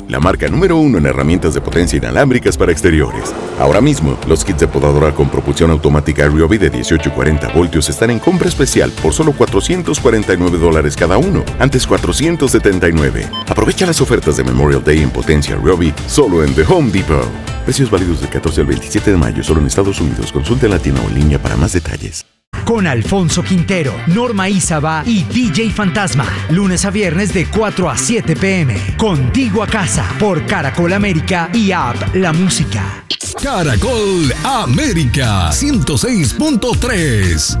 la marca número 1 en herramientas de potencia inalámbricas para exteriores. Ahora mismo, los kits de podadora con propulsión automática Ryobi de 18 y 40 voltios están en compra especial por solo $449 cada uno, antes $479. Aprovecha las ofertas de Memorial Day en potencia Ryobi solo en The Home Depot. Precios válidos del 14 al 27 de mayo solo en Estados Unidos. Consulta en la tienda o en línea para más detalles. Con Alfonso Quintero, Norma Ízaba y DJ Fantasma. Lunes a viernes de 4 a 7 p.m. Contigo a casa por Caracol América y App La Música. Caracol América 106.3.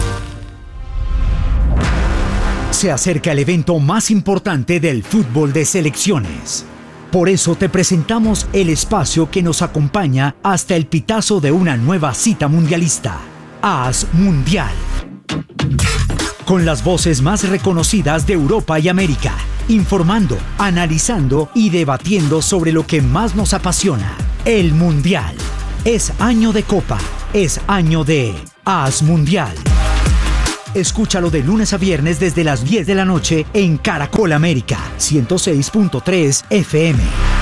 Se acerca el evento más importante del fútbol de selecciones. Por eso te presentamos el espacio que nos acompaña hasta el pitazo de una nueva cita mundialista. AS Mundial. Con las voces más reconocidas de Europa y América, informando, analizando y debatiendo sobre lo que más nos apasiona, el Mundial. Es año de Copa, es año de AS Mundial. Escúchalo de lunes a viernes desde las 10 de la noche en Caracol América, 106.3 FM.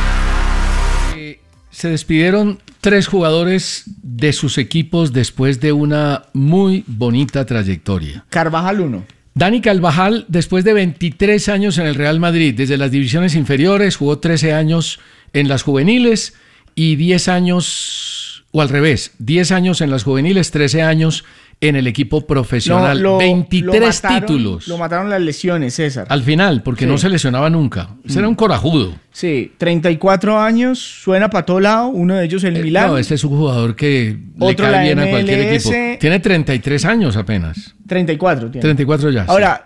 Se despidieron 3 jugadores de sus equipos después de una muy bonita trayectoria. Carvajal 1. Dani Carvajal, después de 23 años en el Real Madrid, desde las divisiones inferiores, jugó 13 años en las juveniles y 10 años, o al revés, 10 años en las juveniles, 13 años en el equipo profesional. 23 títulos. Lo mataron las lesiones, César. Al final, porque no se lesionaba nunca. Ese era un corajudo. Sí, 34 años, suena para todo lado, uno de ellos el Milán. No, este es un jugador que Otro le cae bien MLS, a cualquier equipo. Tiene 33 años apenas. 34 tiene. 34 ya. Ahora,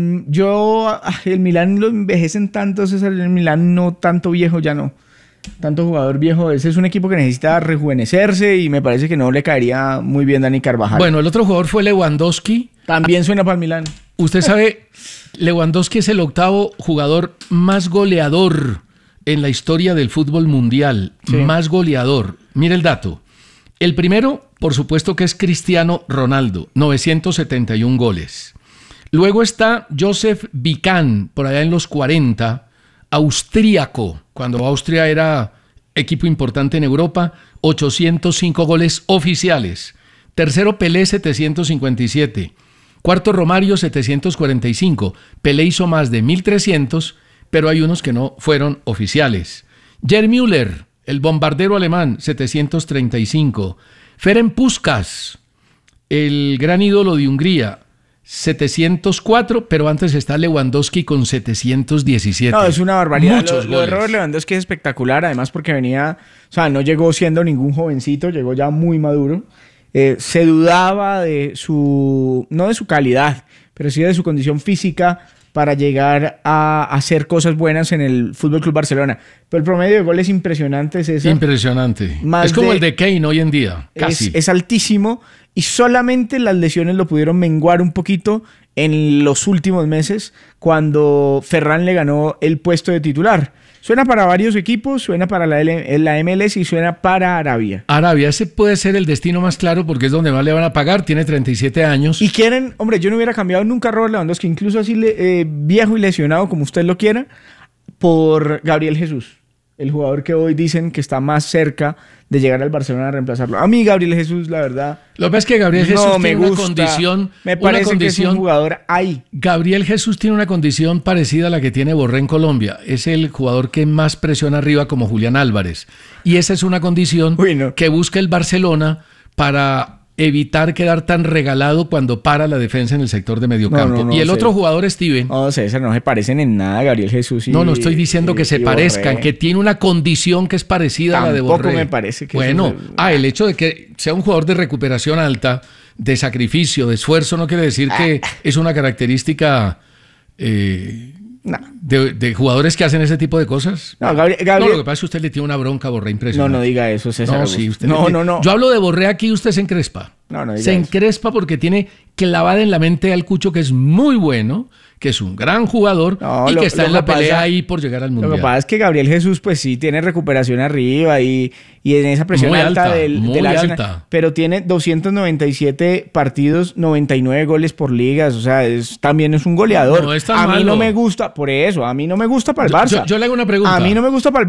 el Milán lo envejecen tanto, César, el Milán no tanto viejo ya no. Tanto jugador viejo, ese es un equipo que necesita rejuvenecerse y me parece que no le caería muy bien Dani Carvajal. Bueno, el otro jugador fue Lewandowski. También suena para el Milán. Usted sabe, Lewandowski es el 8º jugador más goleador en la historia del fútbol mundial. Sí. Más goleador. Mire el dato. El primero, por supuesto que es Cristiano Ronaldo, 971 goles. Luego está Josef Bican, por allá en los 40, austríaco, cuando Austria era equipo importante en Europa, 805 goles oficiales. Tercero, Pelé, 757. Cuarto, Romario, 745. Pelé hizo más de 1.300, pero hay unos que no fueron oficiales. Gerd Müller, el bombardero alemán, 735. Ferenc Puskás, el gran ídolo de Hungría, 704, pero antes está Lewandowski con 717. No, es una barbaridad. Muchos lo de Robert Lewandowski es espectacular, además porque venía, o sea, no llegó siendo ningún jovencito, llegó ya muy maduro. Se dudaba de no de su calidad, pero sí de su condición física para llegar a hacer cosas buenas en el FC Barcelona. Pero el promedio de goles es impresionante, César. Impresionante. Es como el de Kane hoy en día, casi. Es altísimo y solamente las lesiones lo pudieron menguar un poquito en los últimos meses cuando Ferran le ganó el puesto de titular. Suena para varios equipos, suena para la MLS y suena para Arabia. Arabia, ese puede ser el destino más claro porque es donde más le van a pagar, tiene 37 años. Y quieren, hombre, yo no hubiera cambiado nunca a Robert Lewandowski, incluso así viejo y lesionado como usted lo quiera, por Gabriel Jesús, el jugador que hoy dicen que está más cerca de llegar al Barcelona a reemplazarlo. A mí Gabriel Jesús, la verdad... Lo que pasa es que Gabriel Jesús tiene una condición... Me parece que es un jugador ahí. Gabriel Jesús tiene una condición parecida a la que tiene Borré en Colombia. Es el jugador que más presiona arriba como Julián Álvarez. Y esa es una condición que busca el Barcelona para evitar quedar tan regalado cuando para la defensa en el sector de mediocampo. Y el otro jugador, Steven... No, César, no se parecen en nada Gabriel Jesús y... No estoy diciendo que se parezcan, que tiene una condición que es parecida a la de Borré. Tampoco me parece que... Bueno, el hecho de que sea un jugador de recuperación alta, de sacrificio, de esfuerzo, no quiere decir que es una característica... No. De jugadores que hacen ese tipo de cosas. No, Gabriel... No, lo que pasa es que usted le tiene una bronca a Borré impresionante. No diga eso, César. No, sí, usted no. Yo hablo de Borré aquí y usted se encrespa. No diga se encrespa porque tiene clavada en la mente al Cucho, que es muy bueno, que es un gran jugador y que está en la pelea ahí por llegar al Mundial. Lo que pasa es que Gabriel Jesús, pues sí, tiene recuperación arriba y en esa presión alta del Arsenal, pero tiene 297 partidos, 99 goles por ligas, o sea, también es un goleador. No es tan malo. A mí no me gusta, por eso, a mí no me gusta para el Barça. Yo le hago una pregunta. A mí no me gusta para el